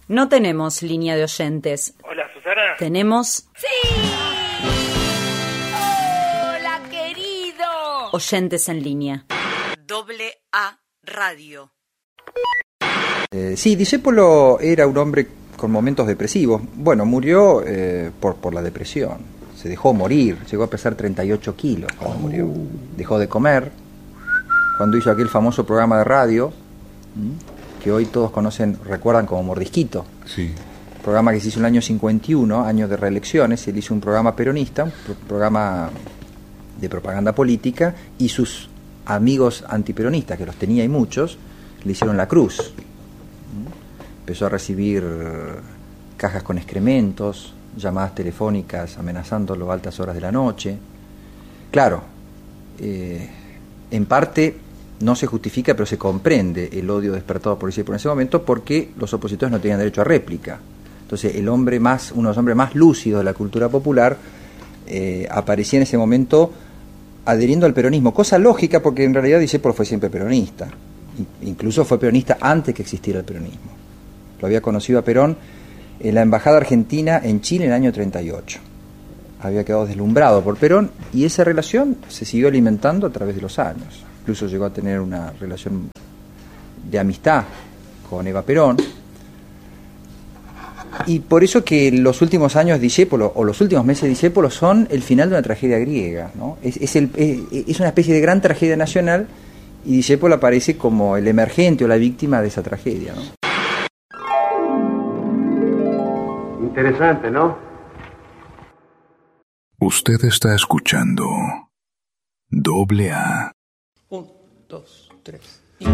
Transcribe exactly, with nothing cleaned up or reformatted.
No tenemos línea de oyentes. Hola, Susana. Tenemos... ¡Sí! ¡Hola, querido! Oyentes en línea. Doble A Radio. Eh, sí, Discépolo era un hombre con momentos depresivos. Bueno, murió eh, por, por la depresión. Se dejó morir, llegó a pesar treinta y ocho kilos cuando murió. Dejó de comer. Cuando hizo aquel famoso programa de radio, que hoy todos conocen, recuerdan como Mordisquito. Sí. Programa que se hizo en el año cincuenta y uno, año de reelecciones. Él hizo un programa peronista, un pro- programa de propaganda política, y sus amigos antiperonistas, que los tenía y muchos, le hicieron la cruz. Empezó a recibir cajas con excrementos, llamadas telefónicas amenazándolo a altas horas de la noche. Claro, eh, en parte no se justifica, pero se comprende el odio despertado por Discépolo en ese momento, porque los opositores no tenían derecho a réplica. Entonces el hombre más, uno de los hombres más lúcidos de la cultura popular, eh, aparecía en ese momento adheriendo al peronismo, cosa lógica porque en realidad Discépolo fue siempre peronista, incluso fue peronista antes que existiera el peronismo. Lo había conocido a Perón en la embajada argentina en Chile en el año treinta y ocho. Había quedado deslumbrado por Perón y esa relación se siguió alimentando a través de los años. Incluso llegó a tener una relación de amistad con Eva Perón. Y por eso que los últimos años de Discépolo, o los últimos meses de Discépolo, son el final de una tragedia griega, ¿no? Es, es, el, es, es una especie de gran tragedia nacional, y Discépolo aparece como el emergente o la víctima de esa tragedia, ¿no? Interesante, ¿no? Usted está escuchando Doble A. Un, dos, tres.